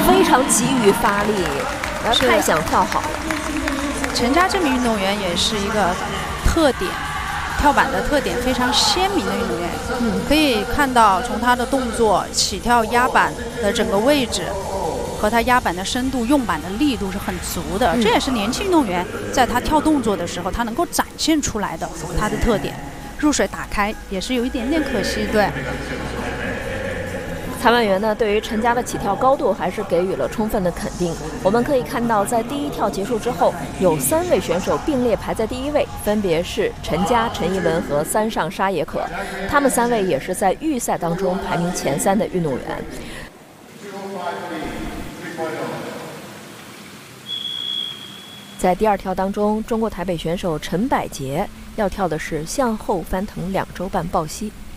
非常急于发力，太想跳好了。 陈佳这名运动员也是一个特点，跳板的特点非常鲜明的运动员。可以看到从他的动作、起跳、压板的整个位置。和他压板的深度、用板的力度是很足的，这也是年轻运动员在他跳动作的时候，他能够展现出来的他的特点。入水打开也是有一点点可惜，对。 裁判员呢，对于陈佳的起跳高度还是给予了充分的肯定。我们可以看到，在第一跳结束之后，有3位选手并列排在第1位，分别是陈佳、陈怡文和3上沙野可。他们3位也是在预赛当中排名前3的运动员。在第2跳当中，中国台北选手陈百杰要跳的是向后翻腾2周半抱膝。